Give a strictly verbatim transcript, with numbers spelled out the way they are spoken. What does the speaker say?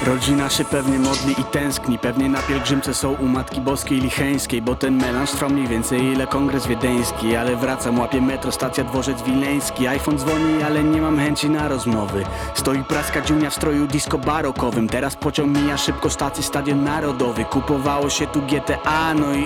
Rodzina się pewnie modli i tęskni. Pewnie na pielgrzymce są u Matki Boskiej Licheńskiej, bo ten melanż trwa mniej więcej ile kongres wiedeński. Ale wracam, łapię metro, stacja Dworzec Wileński. iPhone dzwoni, ale nie mam chęci na rozmowy. Stoi praska dziunia w stroju disco barokowym. Teraz pociąg mija szybko, stacji Stadion Narodowy. Kupowało się tu G T A, no i